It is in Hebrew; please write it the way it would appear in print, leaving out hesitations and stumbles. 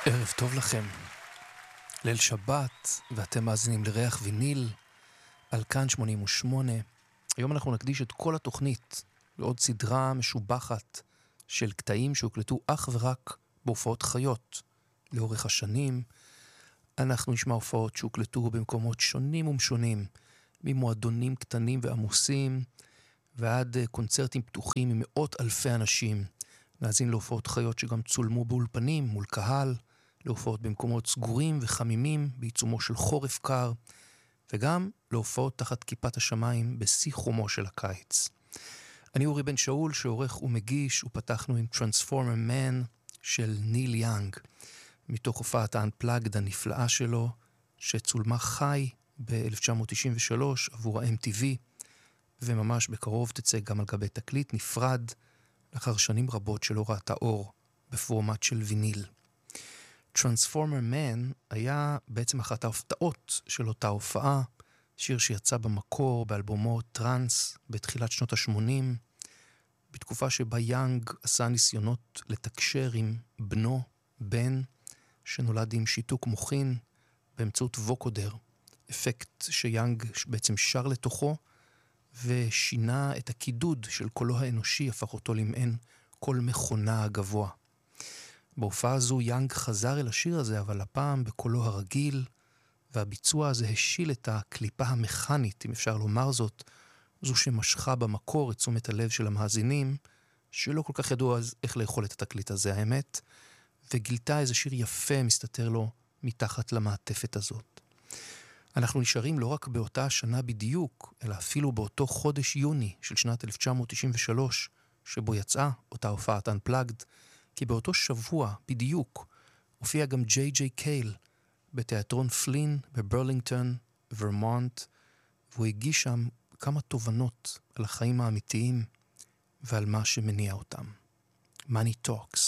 ערב טוב לכם. ליל שבת, ואתם מאזינים לריח ויניל על כאן 88. היום אנחנו נקדיש את כל התוכנית לעוד סדרה משובחת של קטעים שהוקלטו אך ורק בהופעות חיות לאורך השנים. אנחנו נשמע הופעות שהוקלטו במקומות שונים ומשונים, ממועדונים קטנים ועמוסים ועד קונצרטים פתוחים עם מאות אלפי אנשים. נאזין להופעות חיות שגם צולמו באולפנים מול קהל, להופעות במקומות סגורים וחמימים בעיצומו של חורף קר, וגם להופעות תחת כיפת השמיים בשיא חומו של הקיץ. אני אורי בן שאול שעורך ומגיש, ופתחנו עם Transformer Man של ניל יאנג, מתוך הופעת ה-Unplugged הנפלאה שלו, שצולמה חי ב-1993 עבור ה-MTV, וממש בקרוב תצא גם על גבי תקליט נפרד, לאחר שנים רבות שלא ראתה אור בפורמט של ויניל. Transformer Man היה בעצם אחת ההפתעות של אותה הופעה, שיר שיצא במקור באלבומו טרנס בתחילת שנות ה-80, בתקופה שבה יאנג עשה ניסיונות לתקשר עם בנו, בן, שנולד עם שיתוק מוחין באמצעות ווקודר, אפקט שיאנג בעצם שר לתוכו, ושינה את הקידוד של קולו האנושי, הפך אותו למעין קול מכונה הגבוה. בהופעה הזו יאנג חזר אל השיר הזה, אבל הפעם בקולו הרגיל, והביצוע הזה השיל את הקליפה המכנית, אם אפשר לומר זאת, זו שמשכה במקור את תשומת הלב של המאזינים, שלא כל כך ידעו אז איך לאכול את התקליט הזה, האמת, וגילתה איזה שיר יפה מסתתר לו מתחת למעטפת הזאת. אנחנו נשארים לא רק באותה השנה בדיוק, אלא אפילו באותו חודש יוני של שנת 1993, שבו יצאה אותה הופעת Unplugged, כי באותו שבוע בדיוק הופיע גם ג'יי ג'יי קייל בתיאטרון פלין בברלינגטון, ורמונט, והוא הגיש שם כמה תובנות על החיים האמיתיים ועל מה שמניע אותם. Money Talks.